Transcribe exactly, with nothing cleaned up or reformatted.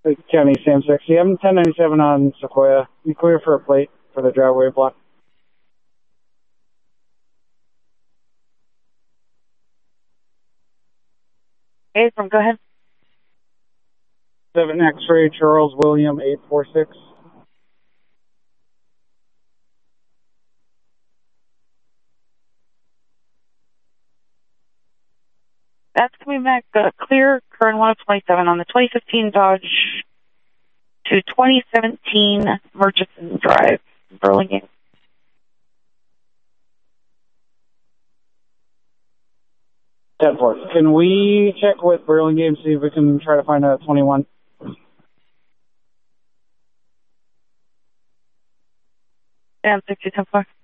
County Sam six. You have ten ninety-seven on Sequoia. You clear for a plate for the driveway block. Hey, from go ahead. seven X-ray Charles William eight four six. That's coming back uh, clear, current one twenty-seven on the twenty fifteen Dodge to twenty seventeen Murchison Drive, Burlingame. ten four. Can we check with Burlingame, see if we can try to find a twenty-one? And sixty ten four.